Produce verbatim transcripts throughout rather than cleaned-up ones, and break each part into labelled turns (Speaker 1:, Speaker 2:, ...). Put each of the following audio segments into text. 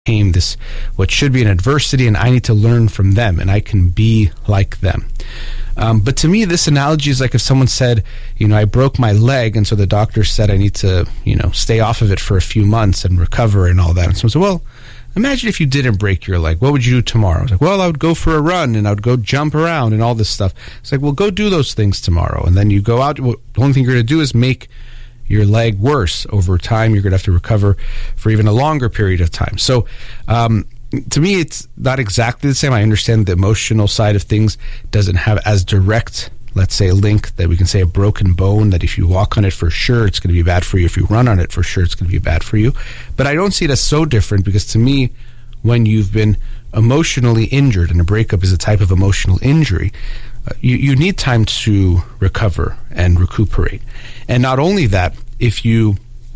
Speaker 1: came this, what should be an adversity, and I need to learn from them, and I can be like them. Um, but to me, this analogy is like if someone said, you know, I broke my leg, and so the doctor said I need to, you know, stay off of it for a few months and recover and all that. And someone said, well, imagine if you didn't break your leg. What would you do tomorrow? I was like, well, I would go for a run, and I would go jump around and all this stuff. It's like, well, go do those things tomorrow. And then you go out. Well, the only thing you're going to do is make your leg worse. Over time, you're going to have to recover for even a longer period of time. So um, to me, it's not exactly the same. I understand the emotional side of things doesn't have as direct, let's say, a link that we can say a broken bone, that if you walk on it for sure, it's going to be bad for you. If you run on it for sure, it's going to be bad for you. But I don't see it as so different, because to me, when you've been emotionally injured, and a breakup is a type of emotional injury, uh, you, you need time to recover and recuperate. And not only that, if you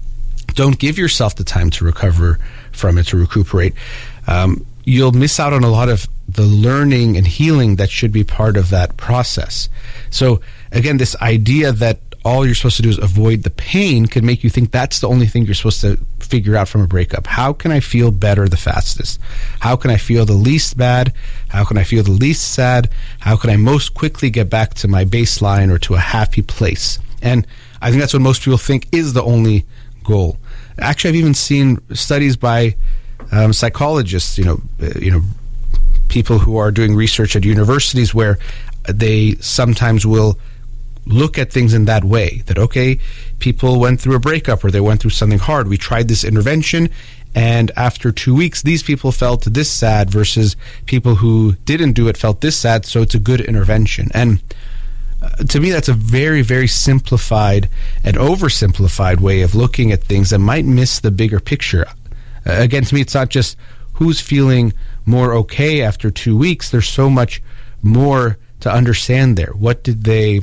Speaker 1: don't give yourself the time to recover from it, to recuperate, um, you'll miss out on a lot of the learning and healing that should be part of that process. So again, this idea that all you're supposed to do is avoid the pain could make you think that's the only thing you're supposed to figure out from a breakup. How can I feel better the fastest? How can I feel the least bad? How can I feel the least sad? How can I most quickly get back to my baseline or to a happy place? And I think that's what most people think is the only goal. Actually, I've even seen studies by um, psychologists, you know, uh, you know, people who are doing research at universities, where they sometimes will look at things in that way, that, okay, people went through a breakup or they went through something hard. We tried this intervention, and after two weeks, these people felt this sad versus people who didn't do it felt this sad, so it's a good intervention. And uh, to me, that's a very, very simplified and oversimplified way of looking at things that might miss the bigger picture. Uh, again, to me, it's not just who's feeling more okay after two weeks. There's so much more to understand there. What did they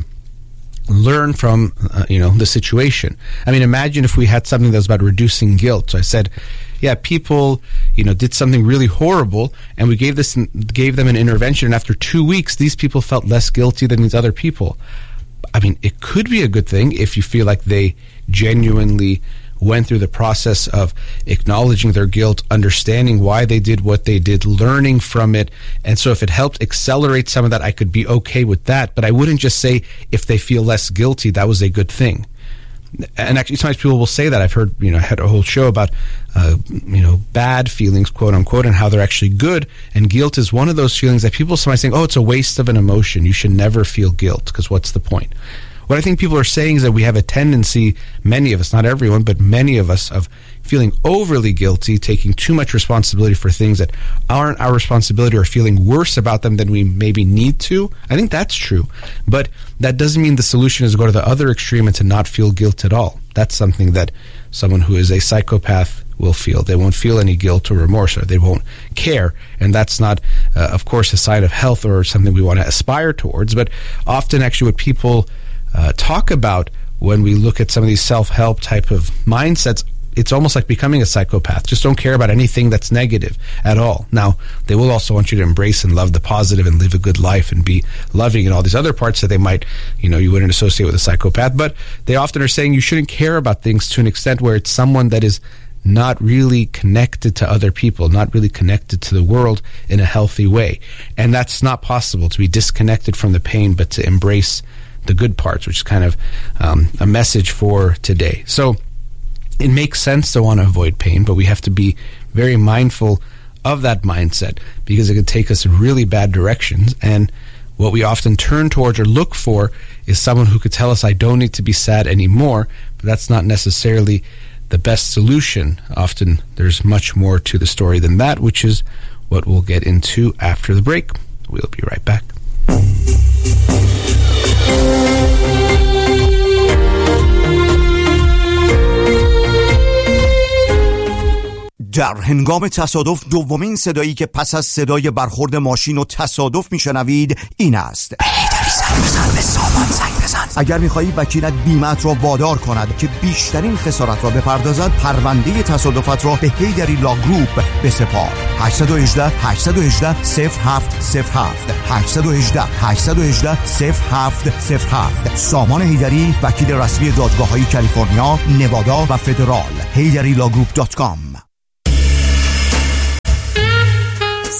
Speaker 1: learn from, uh, you know, the situation? I mean, imagine if we had something that was about reducing guilt. So I said, yeah, people, you know, did something really horrible, and we gave this, gave them an intervention, and after two weeks, these people felt less guilty than these other people. I mean, it could be a good thing if you feel like they genuinely went through the process of acknowledging their guilt, understanding why they did what they did, learning from it. And so if it helped accelerate some of that, I could be okay with that. But I wouldn't just say if they feel less guilty, that was a good thing. And actually, sometimes people will say that. I've heard, you know, I had a whole show about, uh, you know, bad feelings, quote unquote, and how they're actually good. And guilt is one of those feelings that people sometimes think, oh, it's a waste of an emotion. You should never feel guilt, because what's the point? What I think people are saying is that we have a tendency, many of us, not everyone, but many of us, of feeling overly guilty, taking too much responsibility for things that aren't our responsibility, or feeling worse about them than we maybe need to. I think that's true. But that doesn't mean the solution is to go to the other extreme and to not feel guilt at all. That's something that someone who is a psychopath will feel. They won't feel any guilt or remorse, or they won't care. And that's not, uh, of course, a sign of health or something we want to aspire towards. But often, actually, what people Uh, talk about when we look at some of these self-help type of mindsets, it's almost like becoming a psychopath. Just don't care about anything that's negative at all. Now, they will also want you to embrace and love the positive and live a good life and be loving and all these other parts that they might, you know, you wouldn't associate with a psychopath. But they often are saying you shouldn't care about things to an extent where it's someone that is not really connected to other people, not really connected to the world in a healthy way. And that's not possible, to be disconnected from the pain, but to embrace the good parts, which is kind of um, a message for today. So it makes sense to want to avoid pain, but we have to be very mindful of that mindset, because it can take us in really bad directions. And what we often turn towards or look for is someone who could tell us, I don't need to be sad anymore, but that's not necessarily the best solution. Often there's much more to the story than that, which is what we'll get into after the break. We'll be right back.
Speaker 2: در هنگام تصادف دومین صدایی که پس از صدای برخورد ماشین و تصادف میشنوید این است. هیدری زنگ بزن، به سامان زنگ بزن. اگر میخواهی وکیلت بیمه‌ات را وادار کند که بیشترین خسارت را بپردازد، پرونده تصادفات را به هیدری لا گروپ بسپار. هشت یک هشت هشت یک هشت صفر هفت صفر هفت هشت یک هشت هشت یک هشت صفر هفت صفر هفت. سامان هیدری، وکیل رسمی دادگاه‌های کالیفرنیا، نوادا و فدرال. هیدری لا گروپ دات کام.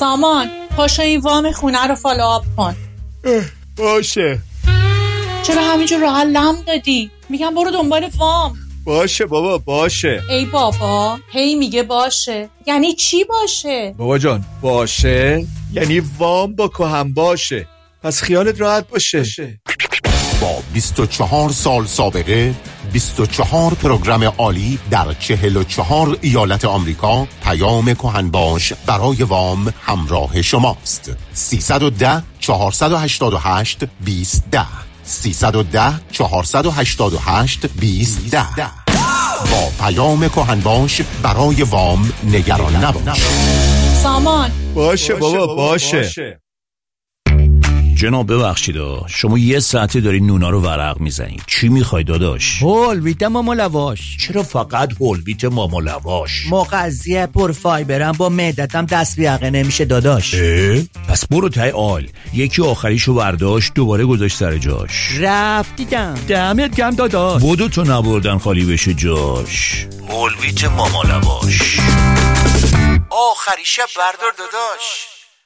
Speaker 3: سامان پاشو این وام خونه رو فالوآپ کن.
Speaker 4: باشه.
Speaker 3: چرا همینجور راحت لم دادی؟ میگم برو دنبال وام.
Speaker 4: باشه بابا باشه.
Speaker 3: ای بابا هی میگه باشه. یعنی چی باشه؟
Speaker 4: بابا جان باشه یعنی وام با کهم باشه، پس خیالت راحت باشه.
Speaker 5: با بیست و چهار سال سابقه، بیست و چهار پروگرام عالی در چهل و چهار ایالت آمریکا، پیام کهنباش برای وام همراه شماست. سیصد و ده چهارصد و هشتاد و هشت بیست ده سیصد و ده چهارصد و هشتاد و هشت بیست ده. با پیام کهنباش برای وام نگران نباش.
Speaker 3: سامان
Speaker 4: باشه بابا باشه.
Speaker 6: جناب ببخشید شما یه ساعته داری نونا رو ورق میزنید. چی میخوای داداش؟
Speaker 7: هول ویت ماما لواش.
Speaker 6: چرا فقط هول ویت ماما لواش؟
Speaker 7: مغذیه پر فایبرم، با معدتم دست بیاقه نمیشه داداش.
Speaker 6: اه؟ پس برو تای آل. یکی آخریشو برداشت دوباره گذاشت سر جاش.
Speaker 7: رفت دیدم. دمت گرم داداش.
Speaker 6: بودو تو نبردن خالی بشه جاش. هول ویت ماما لواش.
Speaker 7: آخریشه بردار داداش.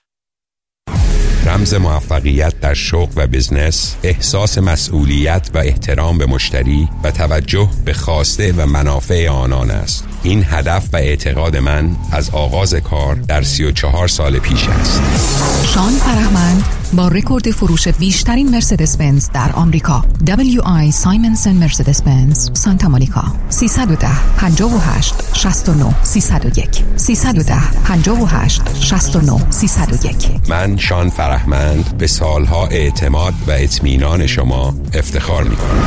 Speaker 8: رمز موفقیت در شغل و بزنس، احساس مسئولیت و احترام به مشتری و توجه به خواسته و منافع آنان است. این هدف و اعتقاد من از آغاز کار در سی و چهار سال پیش است.
Speaker 9: شان فرهمند با رکورد فروش بیشترین مرسدس بنز در آمریکا، دبلیو آی سایمنسن مرسدس بنز سانتا مونیکا. سیصد و ده پنجاه و هشت شصت و نه سیصد و یک سیصد و ده پنجاه و هشت شصت و نه سیصد و یک.
Speaker 8: من شان فرهمند به سالها اعتماد و اطمینان شما افتخار می‌کنم.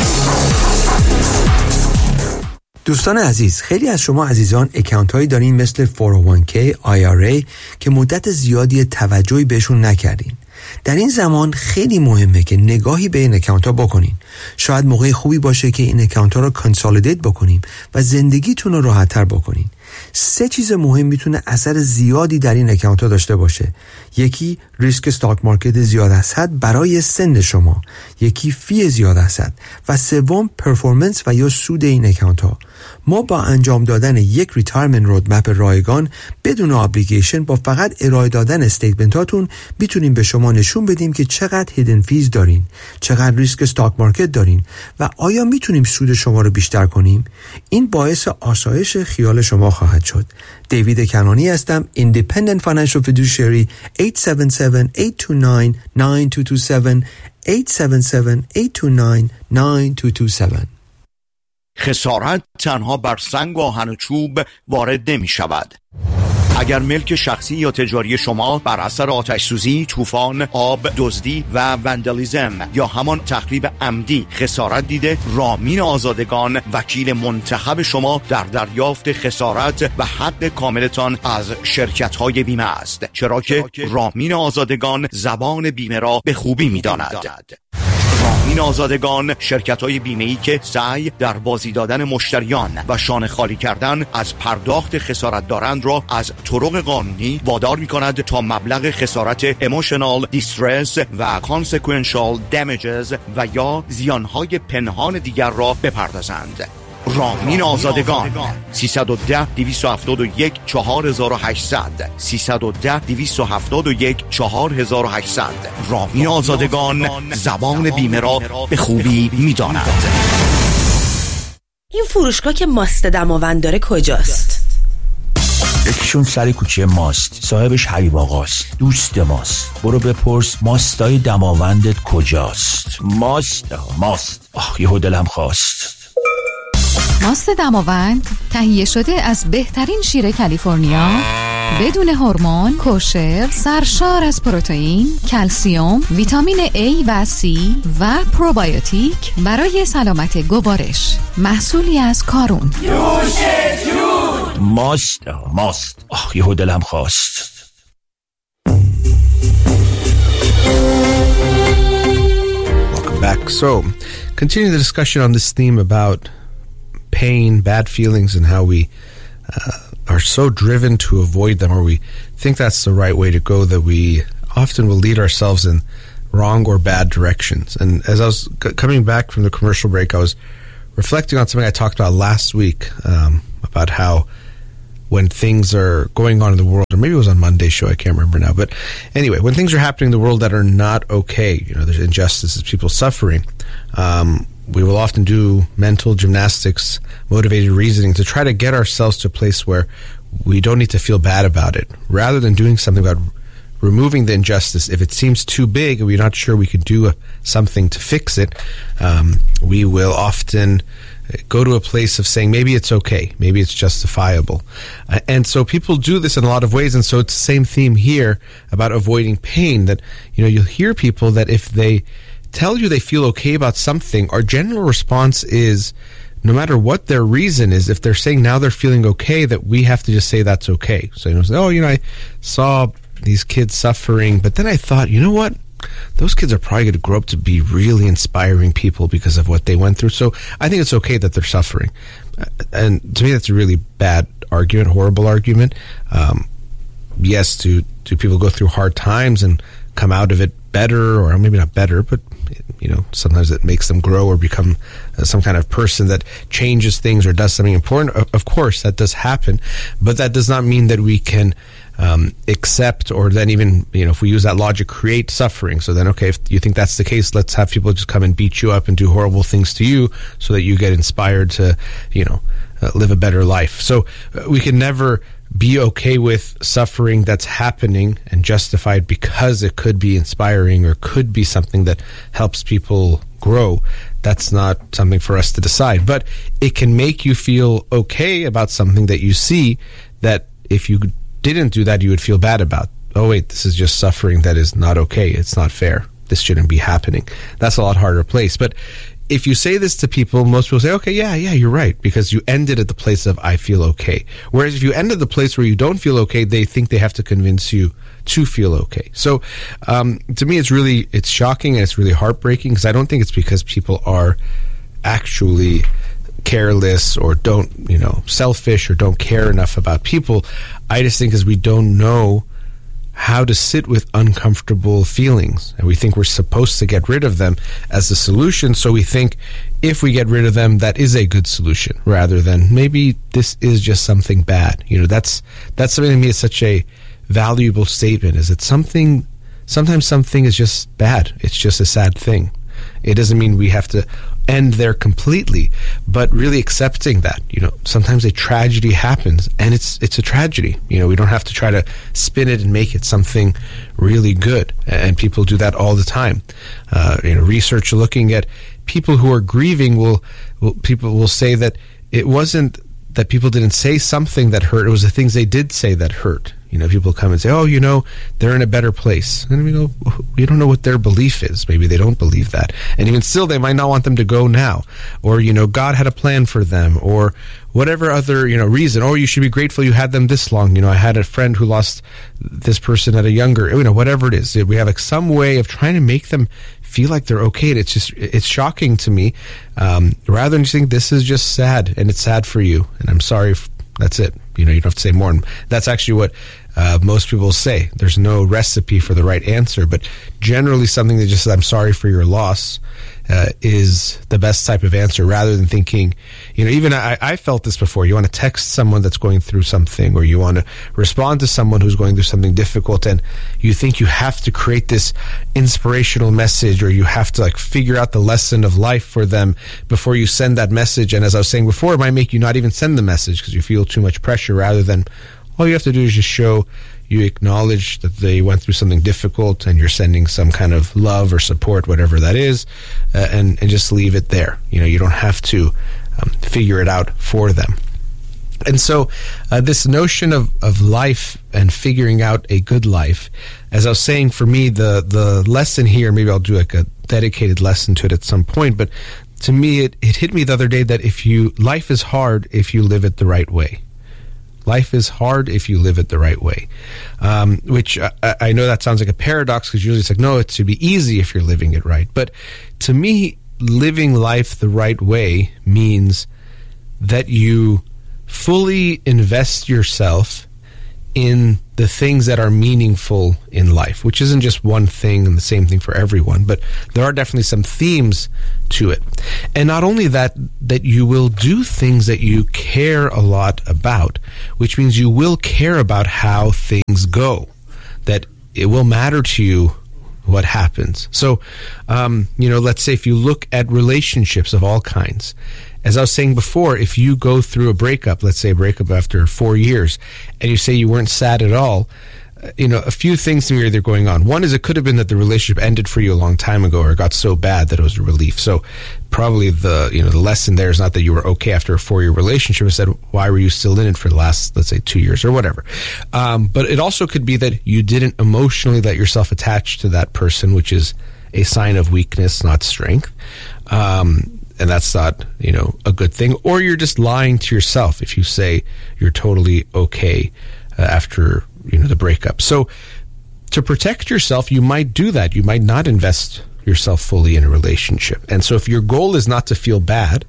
Speaker 10: دوستان عزیز، خیلی از شما عزیزان اکانت هایی دارین مثل فور او وان کی، آی آر ای که مدت زیادی توجهی بهشون نکردین. در این زمان خیلی مهمه که نگاهی به این اکانت ها بکنین. شاید موقع خوبی باشه که این اکانت ها رو کانسالیدیت بکنیم و زندگیتون رو راحت تر بکنین. سه چیز مهم میتونه اثر زیادی در این اکانت ها داشته باشه. یکی ریسک استاک مارکت زیاد از حد برای سن شما، یکی فی زیاد از حد و سوم پرفورمنس و یا سود این اکانت ها. ما با انجام دادن یک ریتایرمنت رودمپ رایگان بدون ابلیگیشن با فقط ارائه دادن استیتمنت هاتون میتونیم به شما نشون بدیم که چقدر هیدن فیز دارین، چقدر ریسک استاک مارکت دارین و آیا میتونیم سود شما رو بیشتر کنیم. این باعث آسایش خیال شما خواهد شد. دیوید کنانی هستم، Independent Financial Fiduciary. هشت هفت هفت هشت دو نه نه دو دو هفت هشت هفت هفت هشت دو نه نه دو دو هفت.
Speaker 5: خسارت تنها بر سنگ و آهن و چوب وارد نمی شود. اگر ملک شخصی یا تجاری شما بر اثر آتش سوزی، طوفان، آب، دزدی و وندالیزم یا همان تخریب عمدی خسارت دیده، رامین آزادگان وکیل منتخب شما در دریافت خسارت و حق کاملتان از شرکت‌های بیمه است، چرا که رامین آزادگان زبان بیمه را به خوبی می‌داند. رامین آزادگان شرکت‌های بیمه‌ای که سعی در بازی دادن مشتریان و شانه خالی کردن از پرداخت خسارت دارند را از طرق قانونی وادار می‌کند تا مبلغ خسارت emotional distress و consequential damages و یا زیانهای پنهان دیگر را بپردازند. رامین آزادگان سیصد و ده دویست و هفتاد و یک چهار هزار و هشتصد سیصد و ده دویست و هفتاد و یک چهار هزار و هشتصد. رامین آزادگان زبان بیمه را به خوبی می‌داند.
Speaker 11: این فروشگاه که ماست دماوند داره کجاست؟
Speaker 6: یکیشون سر کوچه ماست، صاحبش حبیب آقاست، دوست ماست. برو بپرس ماستای دماوندت کجاست. ماست ماست آخ یهو دلم خواست.
Speaker 9: ماست دماوند تهیه شده از بهترین شیر کالیفرنیا، بدون هورمون، کوشر، سرشار از پروتئین، کلسیم، ویتامین A و C و پروبیوتیک برای سلامت گوارش. محصولی از کارون.
Speaker 6: نوش جون. ماست ماست آخ یهو دلم خواست.
Speaker 1: Welcome back. So, continuing the discussion on this theme about pain, bad feelings, and how we uh, are so driven to avoid them, or we think that's the right way to go, that we often will lead ourselves in wrong or bad directions. And as I was c- coming back from the commercial break, I was reflecting on something I talked about last week, um, about how when things are going on in the world, or maybe it was on Monday's show, I can't remember now. But anyway, when things are happening in the world that are not okay, you know, there's injustices, people suffering, um, we will often do mental gymnastics, motivated reasoning to try to get ourselves to a place where we don't need to feel bad about it, rather than doing something about removing the injustice. If it seems too big and we're not sure we can do a, something to fix it, um, we will often go to a place of saying maybe it's okay, maybe it's justifiable. Uh, and so people do this in a lot of ways, and so it's the same theme here about avoiding pain, that, you know, you'll hear people that if they tell you they feel okay about something, our general response is, no matter what their reason is, if they're saying now they're feeling okay, that we have to just say that's okay. So, you know, say, oh, you know, I saw these kids suffering, but then I thought, you know what? Those kids are probably going to grow up to be really inspiring people because of what they went through. So I think it's okay that they're suffering. And to me, that's a really bad argument, horrible argument. Um, yes, do, do people go through hard times and come out of it better, or maybe not better, but, you know, sometimes it makes them grow or become uh, some kind of person that changes things or does something important. Of, of course, that does happen, but that does not mean that we can Um, accept, or then even, you know, if we use that logic, create suffering. So then, okay, if you think that's the case, let's have people just come and beat you up and do horrible things to you so that you get inspired to, you know, uh, live a better life. So uh, we can never be okay with suffering that's happening and justified because it could be inspiring or could be something that helps people grow. That's not something for us to decide. But it can make you feel okay about something that you see that if you didn't do that, you would feel bad about. Oh, wait, this is just suffering that is not okay. It's not fair. This shouldn't be happening. That's a lot harder place. But if you say this to people, most people say, okay, yeah, yeah, you're right, because you ended at the place of I feel okay. Whereas if you end at the place where you don't feel okay, they think they have to convince you to feel okay. So um, to me, it's really, it's shocking and it's really heartbreaking, because I don't think it's because people are actually careless or don't, you know, selfish or don't care enough about people. I just think is we don't know how to sit with uncomfortable feelings, and we think we're supposed to get rid of them as a solution. So we think if we get rid of them, that is a good solution, rather than maybe this is just something bad. You know, that's that's something to me is such a valuable statement. Is it something? Sometimes something is just bad. It's just a sad thing. It doesn't mean we have to end there completely, but really accepting that, you know, sometimes a tragedy happens and it's it's a tragedy. You know, we don't have to try to spin it and make it something really good. And people do that all the time. Uh, you know, research looking at people who are grieving will, will people will say that it wasn't that people didn't say something that hurt. It was the things they did say that hurt. You know, people come and say, oh, you know, they're in a better place. And we go, we don't know what their belief is. Maybe they don't believe that. And even still, they might not want them to go now. Or, you know, God had a plan for them. Or whatever other, you know, reason. Or you should be grateful you had them this long. You know, I had a friend who lost this person at a younger, you know, whatever it is. We have like some way of trying to make them feel like they're okay. And it's just, it's shocking to me. Um, rather than just think this is just sad and it's sad for you. And I'm sorry. F- that's it. You know, you don't have to say more. And that's actually what uh, most people say. There's no recipe for the right answer, but generally something that just says, I'm sorry for your loss, uh, is the best type of answer, rather than thinking, you know, even I, I felt this before. You want to text someone that's going through something, or you want to respond to someone who's going through something difficult, and you think you have to create this inspirational message, or you have to like figure out the lesson of life for them before you send that message. And as I was saying before, it might make you not even send the message because you feel too much pressure, rather than all you have to do is just show you acknowledge that they went through something difficult and you're sending some kind of love or support, whatever that is, uh, and, and just leave it there. You know, you don't have to um, figure it out for them. And so uh, this notion of, of life and figuring out a good life, as I was saying, for me, the, the lesson here, maybe I'll do like a dedicated lesson to it at some point, but to me, it, it hit me the other day that if you, life is hard if you live it the right way. Life is hard if you live it the right way, um, which I, I know that sounds like a paradox, because usually it's like, no, it should be easy if you're living it right. But to me, living life the right way means that you fully invest yourself in the things that are meaningful in life, which isn't just one thing and the same thing for everyone, but there are definitely some themes to it. And not only that, that you will do things that you care a lot about, which means you will care about how things go, that it will matter to you what happens. So, um, you know, let's say if you look at relationships of all kinds, as I was saying before, if you go through a breakup, let's say a breakup after four years, and you say you weren't sad at all, uh, you know, a few things are either going on. One is it could have been that the relationship ended for you a long time ago, or got so bad that it was a relief. So probably the, you know, the lesson there is not that you were okay after a four-year relationship. Instead, why were you still in it for the last, let's say, two years or whatever? Um, but it also could be that you didn't emotionally let yourself attach to that person, which is a sign of weakness, not strength. Um, and that's not, you know, a good thing. Or you're just lying to yourself if you say you're totally okay uh, after, you know, the breakup. So to protect yourself, you might do that. You might not invest yourself fully in a relationship. And so if your goal is not to feel bad,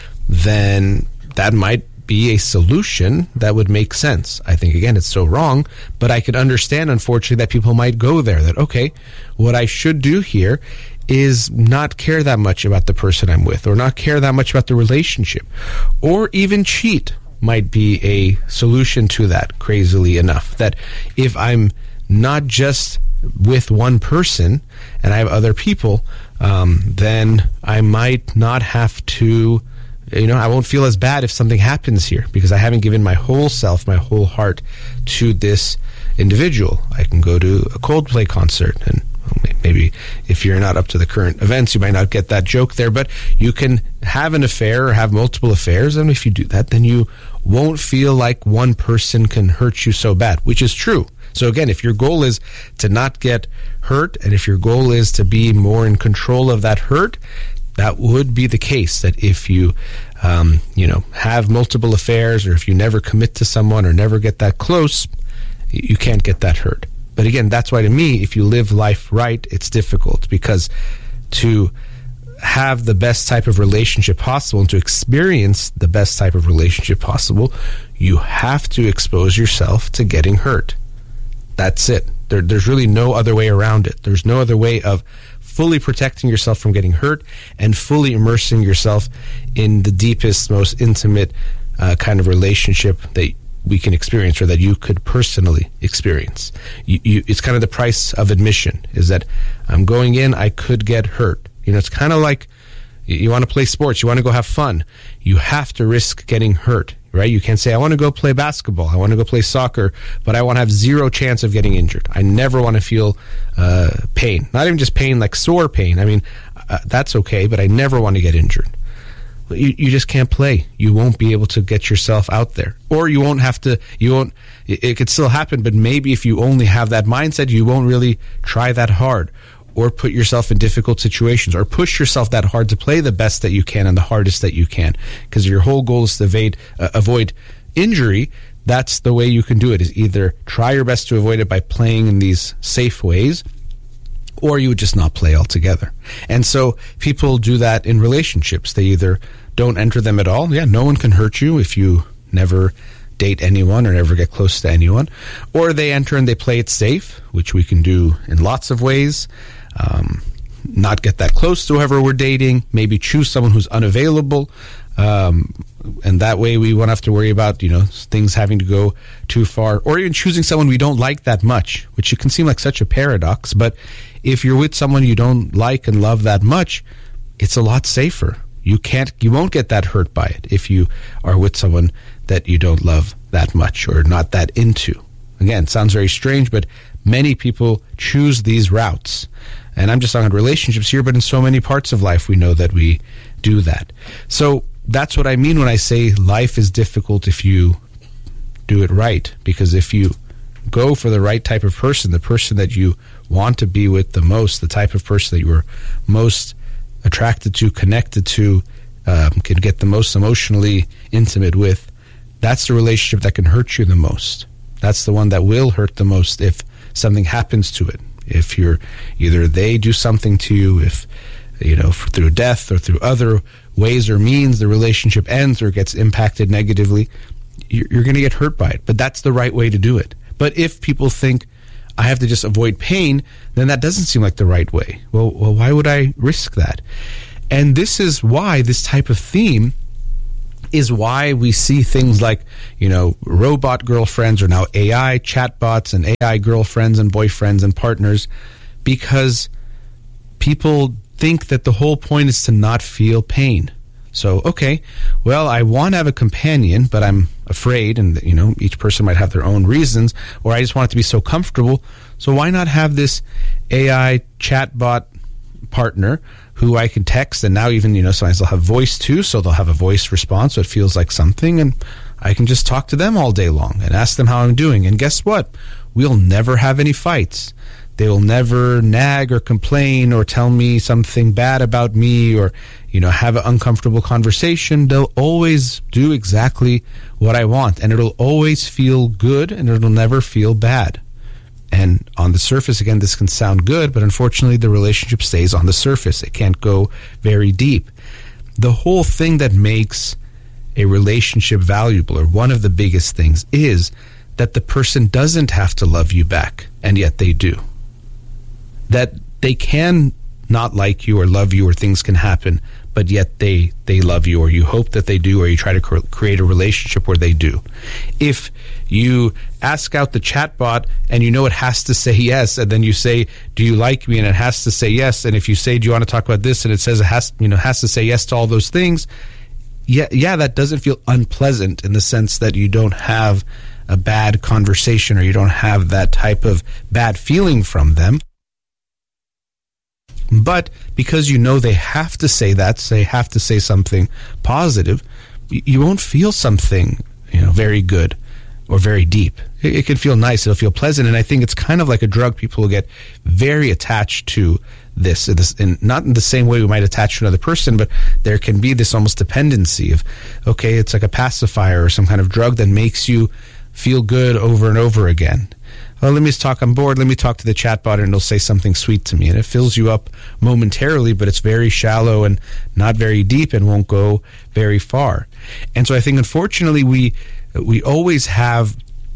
Speaker 1: then that might be a solution that would make sense. I think, again, it's so wrong, but I could understand, unfortunately, that people might go there, that, okay, what I should do here is not care that much about the person I'm with, or not care that much about the relationship, or even cheat might be a solution to that, crazily enough. That if I'm not just with one person and I have other people, um, then I might not have to, you know, I won't feel as bad if something happens here because I haven't given my whole self, my whole heart to this individual. I can go to a Coldplay concert, and maybe if you're not up to the current events, you might not get that joke there, but you can have an affair or have multiple affairs, and if you do that, then you won't feel like one person can hurt you so bad, which is true. So again, if your goal is to not get hurt, and if your goal is to be more in control of that hurt, that would be the case, that if you, um, you know, have multiple affairs, or if you never commit to someone or never get that close, you can't get that hurt. But again, that's why to me, if you live life right, it's difficult, because to have the best type of relationship possible and to experience the best type of relationship possible, you have to expose yourself to getting hurt. That's it. There, there's really no other way around it. There's no other way of fully protecting yourself from getting hurt and fully immersing yourself in the deepest, most intimate uh, kind of relationship that we can experience, or that you could personally experience. You, you, it's kind of the price of admission, is that I'm going in, I could get hurt. You know, it's kind of like you, you want to play sports, you want to go have fun. You have to risk getting hurt, right? You can't say, I want to go play basketball, I want to go play soccer, but I want to have zero chance of getting injured. I never want to feel uh, pain. Not even just pain, like sore pain. I mean, uh, that's okay, but I never want to get injured. You, you just can't play. You won't be able to get yourself out there. Or you won't have to, you won't, it, it could still happen, but maybe if you only have that mindset, you won't really try that hard, or put yourself in difficult situations, or push yourself that hard to play the best that you can and the hardest that you can. Because your whole goal is to evade, uh, avoid injury. That's the way you can do it, is either try your best to avoid it by playing in these safe ways, or you would just not play altogether. And so people do that in relationships. They either don't enter them at all. Yeah, no one can hurt you if you never date anyone or never get close to anyone. Or they enter and they play it safe, which we can do in lots of ways. Um, not get that close to whoever we're dating. Maybe choose someone who's unavailable. Um, and that way we won't have to worry about, you know, things having to go too far. Or even choosing someone we don't like that much, which it can seem like such a paradox. But if you're with someone you don't like and love that much, it's a lot safer. You can't, you won't get that hurt by it if you are with someone that you don't love that much or not that into. Again, it sounds very strange, but many people choose these routes. And I'm just talking about relationships here, but in so many parts of life, we know that we do that. So that's what I mean when I say life is difficult if you do it right. Because if you go for the right type of person, the person that you want to be with the most, the type of person that you are most attracted to, connected to, um, can get the most emotionally intimate with, that's the relationship that can hurt you the most. That's the one that will hurt the most if something happens to it. If you're either they do something to you, if, you know, through death or through other ways or means, the relationship ends or gets impacted negatively, you're, you're going to get hurt by it. But that's the right way to do it. But if people think I have to just avoid pain, then that doesn't seem like the right way. Well, well, why would I risk that? And this is why this type of theme is why we see things like, you know, robot girlfriends or now A I chatbots and A I girlfriends and boyfriends and partners, because people think that the whole point is to not feel pain. So, okay, well, I want to have a companion, but I'm afraid, and, you know, each person might have their own reasons, or I just want it to be so comfortable. So why not have this A I chatbot partner who I can text, and now even, you know, sometimes they'll have voice too, so they'll have a voice response, so it feels like something, and I can just talk to them all day long and ask them how I'm doing. And guess what? We'll never have any fights. They will never nag or complain or tell me something bad about me or, you know, have an uncomfortable conversation. They'll always do exactly what I want, and it'll always feel good, and it'll never feel bad. And on the surface, again, this can sound good, but unfortunately the relationship stays on the surface. It can't go very deep. The whole thing that makes a relationship valuable, or one of the biggest things, is that the person doesn't have to love you back, and yet they do. That they can not like you or love you, or things can happen, but yet they, they love you, or you hope that they do, or you try to cr- create a relationship where they do. If you ask out the chatbot and you know it has to say yes, and then you say, do you like me? And it has to say yes. And if you say, do you want to talk about this? And it says it has, you know, has to say yes to all those things. Yeah, yeah, that doesn't feel unpleasant in the sense that you don't have a bad conversation, or you don't have that type of bad feeling from them. But because you know they have to say that, they have to say something positive, you won't feel something, you know, very good or very deep. It, it can feel nice. It'll feel pleasant. And I think it's kind of like a drug. People will get very attached to this, this and not in the same way we might attach to another person, but there can be this almost dependency of, okay, it's like a pacifier or some kind of drug that makes you feel good over and over again. Oh, let me just talk, I'm bored, let me talk to the chatbot and it'll say something sweet to me. And it fills you up momentarily, but it's very shallow and not very deep and won't go very far. And so I think, unfortunately, we we always have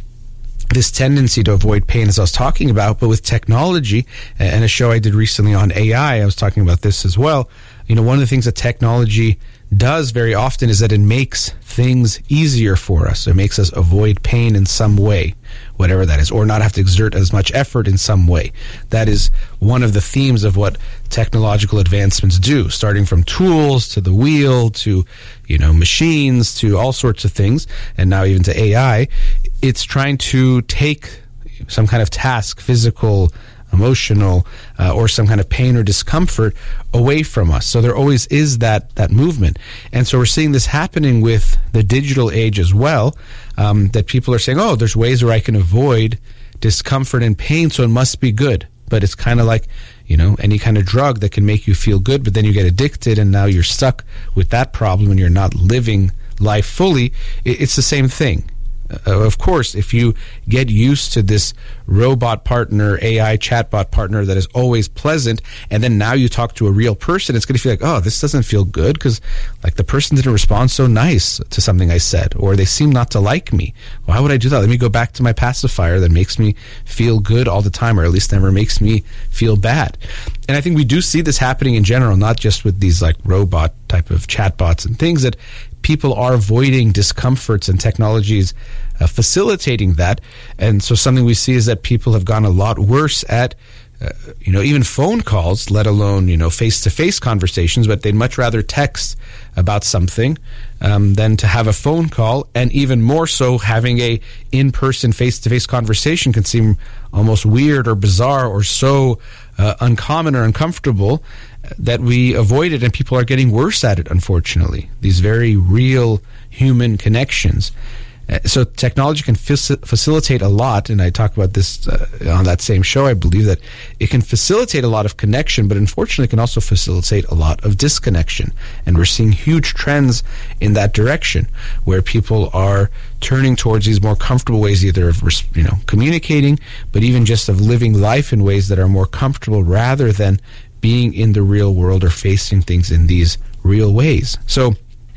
Speaker 1: this tendency to avoid pain, as I was talking about, but with technology, and a show I did recently on A I, I was talking about this as well. You know, one of the things that technology does very often is that it makes things easier for us. It makes us avoid pain in some way, whatever that is, or not have to exert as much effort in some way. That is one of the themes of what technological advancements do, starting from tools to the wheel to, you know, machines to all sorts of things, and now even to A I. It's trying to take some kind of task, physical, emotional, uh, or some kind of pain or discomfort away from us. So there always is that that movement. And so we're seeing this happening with the digital age as well, um, that people are saying, oh, there's ways where I can avoid discomfort and pain, so it must be good. But it's kind of like, you know, any kind of drug that can make you feel good, but then you get addicted and now you're stuck with that problem and you're not living life fully. It's the same thing. Uh, of course, if you get used to this robot partner, A I chatbot partner that is always pleasant, and then now you talk to a real person, it's going to feel like, oh, this doesn't feel good because, like, the person didn't respond so nice to something I said, or they seem not to like me. Why would I do that? Let me go back to my pacifier that makes me feel good all the time, or at least never makes me feel bad. And I think we do see this happening in general, not just with these, like, robot type of chatbots and things, that people are avoiding discomforts, and technologies uh, facilitating that. And so something we see is that people have gone a lot worse at, uh, you know, even phone calls, let alone, you know, face-to-face conversations, but they'd much rather text about something um, than to have a phone call. And even more so, having a in-person, face-to-face conversation can seem almost weird or bizarre or so uh, uncommon or uncomfortable that we avoid it, and people are getting worse at it, unfortunately. These very real human connections. Uh, so technology can faci- facilitate a lot, and I talk about this uh, on that same show. I believe that it can facilitate a lot of connection, but unfortunately it can also facilitate a lot of disconnection. And we're seeing huge trends in that direction, where people are turning towards these more comfortable ways, either of, you know, communicating, but even just of living life in ways that are more comfortable, rather than being in the real world or facing things in these real ways. So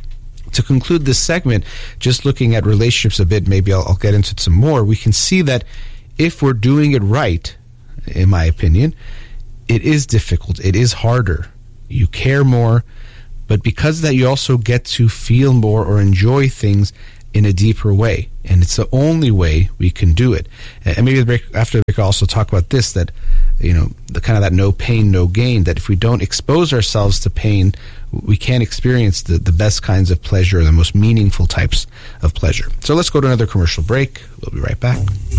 Speaker 1: to conclude this segment, just looking at relationships a bit, maybe I'll, I'll get into it some more, we can see that if we're doing it right, in my opinion, it is difficult. It is harder. You care more, but because of that, you also get to feel more or enjoy things in a deeper way. And it's the only way we can do it. And maybe the break, after the break, I'll also talk about this, that, you know, the kind of that no pain, no gain, that if we don't expose ourselves to pain, we can't experience the, the best kinds of pleasure, the most meaningful types of pleasure. So let's go to another commercial break. We'll be right back.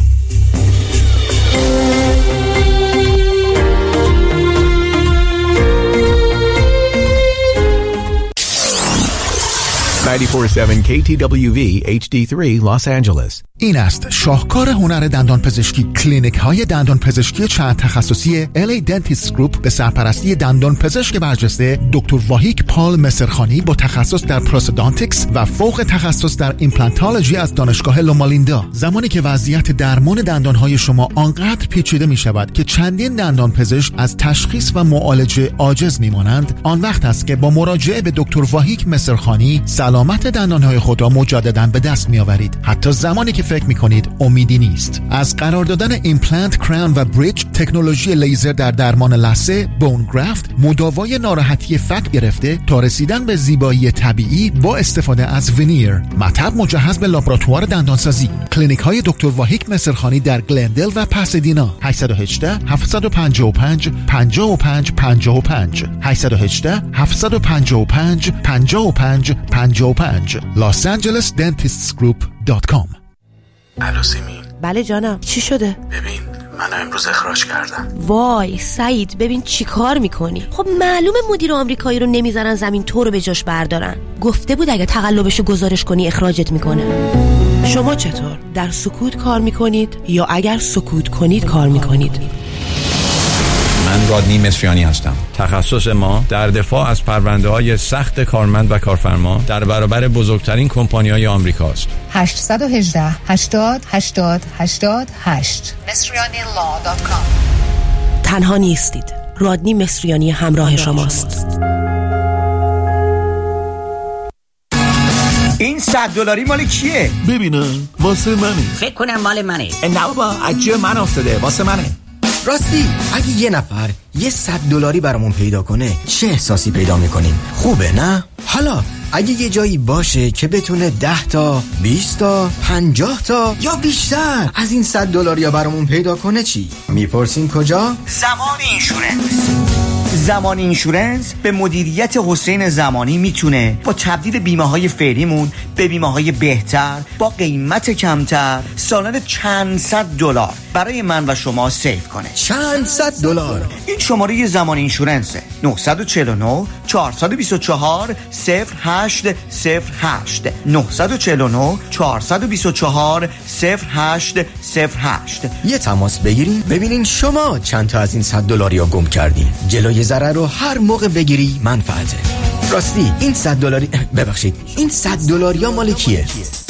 Speaker 12: ninety-four point seven K T W V H D three Los Angeles.
Speaker 13: این است شاهکار هنر دندان پزشکی. کلینیک های دندان پزشکی چند تخصصی ال ای Dentist Group به سرپرستی دندان پزشک برجسته دکتر واهیک پال مصرخانی با تخصص در پروستودانتیکس و فوق تخصص در ایمپلانتولوژی از دانشگاه لومالیندا. زمانی که وضعیت درمان دندان های شما آنقدر پیچیده می شود که چندین دندان پزشک از تشخیص و معالجه عاجز می مانند، آن وقت است که با مراجعه به دکتر واهیک مصرخانی سلامت دندان های خود را مجددا به دست می آورید، حتی زمانی که فکر می کنید امیدی نیست. از قرار دادن ایمپلنت، کراون و بریج، تکنولوژی لیزر در درمان لثه، بون گرافت، مداوای ناراحتی فک گرفته تا رسیدن به زیبایی طبیعی با استفاده از ونیر، مطب مجهز به لابراتوار دندانسازی. کلینیک های دکتر واهیک مصرخانی در گلندل و پاسادینا. هشت یک هشت هفت پنج پنج پنج پنج پنج پنج هشت یک هشت هفت پنج پنج پنج پنج پنج پنج Los Angeles Dentists Group دات کام.
Speaker 14: الو سیمین.
Speaker 11: بله جانم، چی شده؟
Speaker 14: ببین من امروز اخراج کردم.
Speaker 11: وای سعید، ببین چی کار میکنی؟ خب معلومه مدیر آمریکایی رو نمیذارن زمین تو رو به جاش بردارن. گفته بود اگه تقلبشو گزارش کنی اخراجت میکنه. شما چطور؟ در سکوت کار میکنید یا اگر سکوت کنید کار میکنید؟
Speaker 15: من رادنی مصریانی هستم. تخصص ما در دفاع از پرونده‌های سخت کارمند و کارفرما در برابر بزرگترین کمپانی‌های آمریکاست.
Speaker 9: هشت یک هشت هشتاد هشتاد هشتاد هشت مصریانی لا دات کام.
Speaker 11: تنها نیستید. رادنی مصریانی همراه شماست.
Speaker 2: این صد دلاری مال کیه؟
Speaker 12: ببینم واسه منه.
Speaker 16: فکر کنم مال منه.
Speaker 12: نه بابا عجیه من افتاده واسه منه.
Speaker 16: راستی اگه یه نفر یه صد دلاری برامون پیدا کنه چه احساسی پیدا میکنیم؟ خوبه نه؟ حالا اگه یه جایی باشه که بتونه ده تا بیست تا پنجاه تا یا بیشتر از این صد دلاری ها برامون پیدا کنه چی؟ میپرسین کجا؟
Speaker 2: زمان اینشورنس. زمان اینشورنس به مدیریت حسین زمانی میتونه با تبدیل بیمه های فعلیمون به بیمه های بهتر با قیمت کمتر سالانه چند صد دلار برای من و شما سیو کنه.
Speaker 16: چند صد دلار.
Speaker 2: این شماره زمان اینشورنسه. نه چهار نه چهار دو چهار صفر هشت صفر هشت نه چهار نه چهار دو چهار صفر هشت صفر هشت.
Speaker 16: یه تماس بگیرین ببینین شما چند تا از این صد دلاری ها گم کردین. جلوی ضرر رو هر موقع بگیری منفعته. راستی این صد دلاری ببخشید این صد دلاری ها مال کیه؟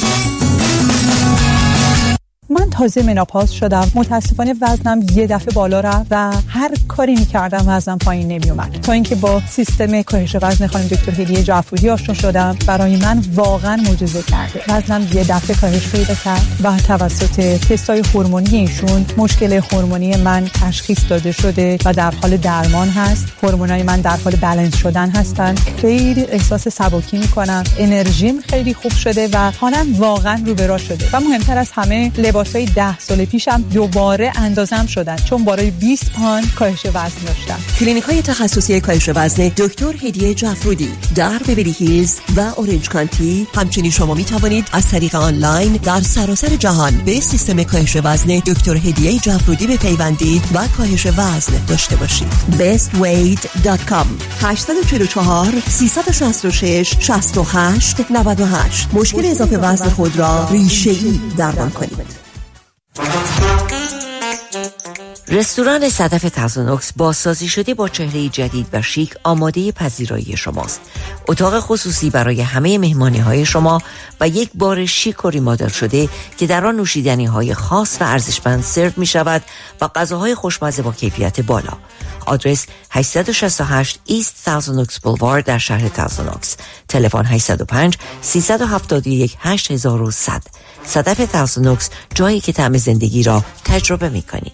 Speaker 17: من تازه مناپاز شدم. متاسفانه وزنم یه دفعه بالا رفت و هر کاری می‌کردم وزنم پایین نمیومد، تا اینکه با سیستم کاهش وزن خانم دکتر هدیه جعفرودی آشنا شدم. برای من واقعا معجزه کرده. وزنم یه دفعه کاهش پیدا کرد و توسط تست‌های هورمونی ایشون مشکل هورمونی من تشخیص داده شده و در حال درمان هست. هورمونای من در حال بالانس شدن هستن. خیلی احساس سبکی می‌کنم. انرژیم خیلی خوب شده و حالم واقعا رو به راه شده. و مهمتر از همه لباسای ده سال پیشم دوباره اندازم شدن، چون برای بیست پوند کاهش وزن داشتم.
Speaker 11: کلینیک‌های تخصصی کاهش وزن دکتر هدیه جعفرودی در بیولی هیلز و اورنج کانتی. همچنین شما می توانید از طریق آنلاین در سراسر جهان به سیستم کاهش وزن دکتر هدیه جعفرودی بپیوندید و کاهش وزن داشته باشید. best weight دات کام هشت چهار چهار سه شش شش شش هشت نه هشت. مشکل اضافه وزن خود را ریشه‌ای درمان کنید.
Speaker 18: رستوران صدف تازونوکس بازسازی شده با چهره جدید و شیک آماده پذیرایی شماست. اتاق خصوصی برای همه مهمانی های شما و یک بار شیک و ریمادل شده که در آن نوشیدنی های خاص و ارزشمند سرو می شود و غذاهای خوشمزه با کیفیت بالا. آدرس هشت شش هشت ایست تازونوکس بولوارد در شهر تازونوکس. تلفن هشت صفر پنج سیصد و هفتاد و یک هشت هزار و صد. صدف تازونوکس، جایی که طعم زندگی را تجربه می کنید.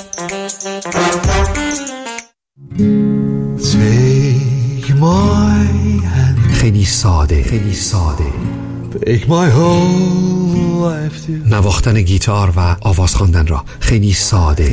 Speaker 19: خیلی ساده خیلی ساده نواختن گیتار و آواز خواندن را خیلی ساده